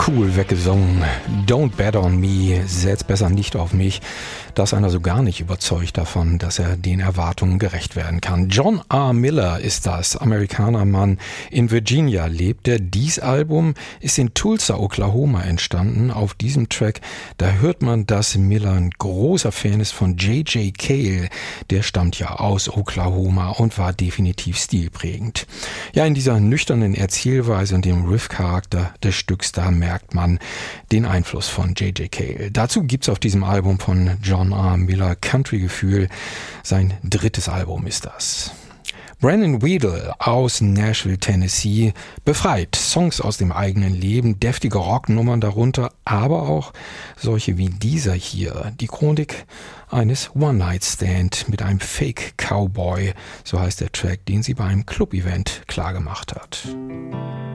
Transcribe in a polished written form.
cool weggesungen. Don't bet on me, setz besser nicht auf mich. Da ist einer so gar nicht überzeugt davon, dass er den Erwartungen gerecht werden kann. John R. Miller ist das, Amerikanermann. In Virginia lebt er. Dies Album ist in Tulsa, Oklahoma entstanden. Auf diesem Track, da hört man, dass Miller ein großer Fan ist von J.J. Cale. Der stammt ja aus Oklahoma und war definitiv stilprägend. Ja, in dieser nüchternen Erzählweise und dem Riff-Charakter des Stücks, da merkt man den Einfluss von J.J. Cale. Dazu gibt's auf diesem Album von John R. Miller Country-Gefühl. Sein drittes Album ist das. Brandon Weedle aus Nashville, Tennessee, befreit. Songs aus dem eigenen Leben, deftige Rocknummern darunter, aber auch solche wie dieser hier. Die Chronik eines One-Night-Stand mit einem Fake-Cowboy, so heißt der Track, den sie bei einem Club-Event klargemacht hat.